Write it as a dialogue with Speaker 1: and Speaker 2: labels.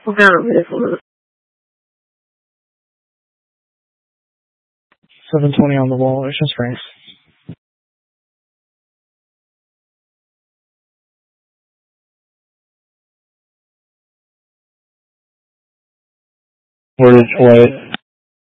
Speaker 1: $720 on the wall. It's just right. What?